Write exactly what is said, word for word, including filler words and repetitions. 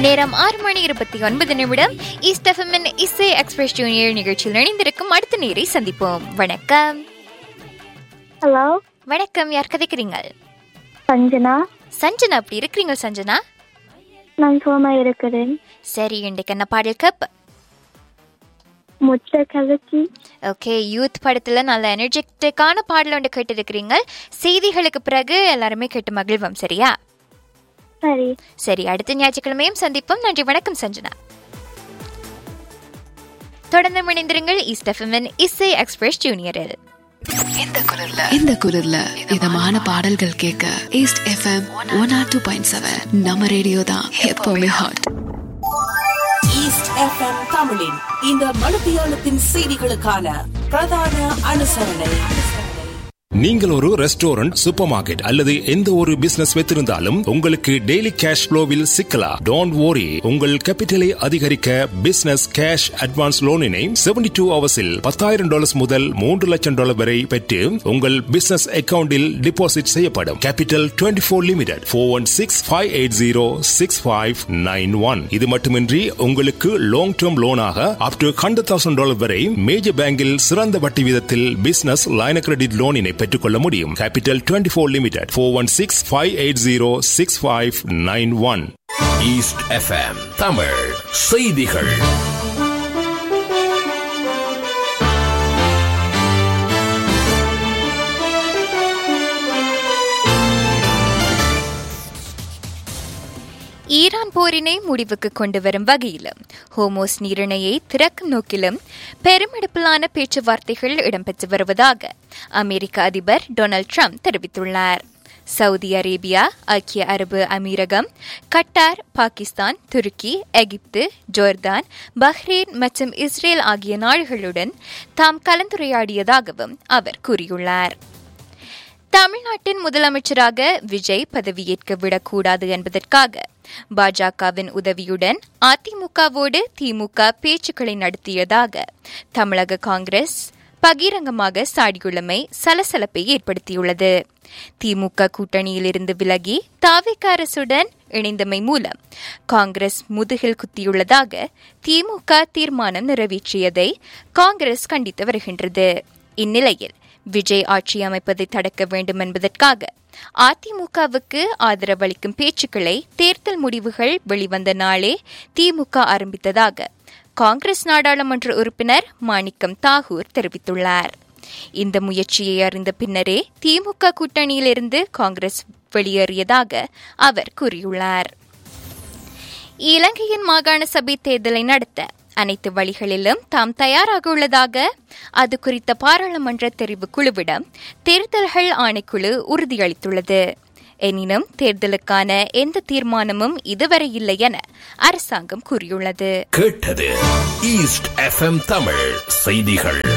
நேரம் ஆறு மணி இருபத்தி ஒன்பது நிமிடம். ஈஸ்ட் எஃப்எம்மின் இசை எக்ஸ்பிரஸ் ஜூனியர் நிகழ்ச்சியில் இணைந்திருக்கும் அடுத்த நேரை சந்திப்போம். வணக்கம். ஹலோ. வணக்கம். யார் கதைக்கிறீங்க? சஞ்சனா. சஞ்சனா, அப்படி இருக்கிறீங்க சஞ்சனா? நான் சும்மா இருக்கிறேன். சரி, இன்றைக்கு என்ன பாடல் கப்? முத்த கலக்கி. ஓகே, யூத் படத்துல நல்ல எனர்ஜெட்டிக்கான பாடல் ஒன்று கேட்டு இருக்கிறீங்க. செய்திகளுக்கு பிறகு எல்லாருமே கேட்டு மகிழ்வோம். சரியா? சரி சரி, அடுத்த ஞாயிற்றுக்கிழமையும் சந்திப்போம். நன்றி, வணக்கம் சஞ்சனா. தொடர்ந்து இணைந்திருங்கள் ஈஸ்ட் எஃப்எம்மின் இசை எக்ஸ்பிரஸ் ஜூனியரில். இந்த குரல்ல இதமான பாடல்கள் கேட்க east FM one R two point seven நம்ம ரேடியோ தான் எப்பவுமே ஹாட். ஈஸ்ட் எஃப்எம் தமிழின் இந்த மணித்தியாலத்தின் செய்திகளுக்கான பிரதான அனுசரணை. நீங்கள் ஒரு ரெஸ்டாரண்ட், சூப்பர் மார்க்கெட் அல்லது எந்த ஒரு பிசினஸ் வைத்திருந்தாலும் உங்களுக்கு டெய்லி கேஷ் ஃப்ளோவில் சிக்கலாம். டோன்ட் worry, உங்கள் கேபிட்டலை அதிகரிக்க business cash advance லோனினை seventy two ஹவர்ஸில் பத்தாயிரம் டாலர்ஸ் முதல் மூன்று லட்சம் டாலர் வரை பெற்று உங்கள் பிசினஸ் அக்கவுண்டில் டிபாசிட் செய்யப்படும். Capital twenty four limited four one six five eight zero six five nine one. இது மட்டுமின்றி உங்களுக்கு long term லோனாக up to hundred thousand dollar வரை மேஜர் பேங்கில் சிறந்த வட்டி வீதத்தில் பிசினஸ் லைன் கிரெடிட் லோனினை பெற்றுக்கொள்ள முடியும். Capital twenty four limited four one six five eight zero six five nine one. East FM Tamil செய்திகள். ஈரான் போரினை முடிவுக்கு கொண்டு வரும் வகையிலும் ஹோமோஸ் நீரிணையை திறக்கும் நோக்கிலும் பெருமெடுப்பிலான பேச்சுவார்த்தைகள் இடம்பெற்று வருவதாக அமெரிக்க அதிபர் டொனால்ட் ட்ரம்ப் தெரிவித்துள்ளார். சவுதி அரேபியா, ஐக்கிய அரபு அமீரகம், கட்டார், பாகிஸ்தான், துருக்கி, எகிப்து, ஜோர்தான், பஹ்ரைன் மற்றும் இஸ்ரேல் ஆகிய நாடுகளுடன் தாம் கலந்துரையாடியதாகவும் அவர் கூறியுள்ளார். தமிழ்நாட்டின் முதலமைச்சராக விஜய் பதவியேற்க விடக்கூடாது என்பதற்காக பாஜகவின் உதவியுடன் அதிமுகவோடு திமுக பேச்சுக்களை நடத்தியதாக தமிழக காங்கிரஸ் பகிரங்கமாக சாடியுள்ளமை சலசலப்பை ஏற்படுத்தியுள்ளது. திமுக கூட்டணியிலிருந்து விலகி தாவேகா அரசுடன் இணைந்தமை மூலம் காங்கிரஸ் முதுகில் குத்தியுள்ளதாக திமுக தீர்மானம் நிறைவேற்றியதை காங்கிரஸ் கண்டித்து வருகின்றது. இந்நிலையில் விஜய் ஆட்சி அமைப்பதை தடுக்க வேண்டும் என்பதற்காக அதிமுகவுக்கு ஆதரவளிக்கும் பேச்சுக்களை தேர்தல் முடிவுகள் வெளிவந்த நாளே திமுக ஆரம்பித்ததாக காங்கிரஸ் நாடாளுமன்ற உறுப்பினர் மாணிக்கம் தாகூர் தெரிவித்துள்ளார். இந்த முயற்சியை அறிந்த பின்னரே திமுக கூட்டணியிலிருந்து காங்கிரஸ் வெளியேறியதாக அவர் கூறியுள்ளார். இலங்கையின் மாகாண சபை தேர்தலை நடத்த அனைத்து வழிகளிலும் தாம் தயாராக உள்ளதாக அது குறித்த பாராளுமன்ற தெரிவு குழுவிடம் தேர்தல்கள் ஆணைக்குழு உறுதியளித்துள்ளது. எனினும் தேர்தலுக்கான எந்த தீர்மானமும் இதுவரை இல்லை என அரசாங்கம் கூறியுள்ளது. கேட்டது ஈஸ்ட் எஃப்எம் தமிழ் செய்திகள்.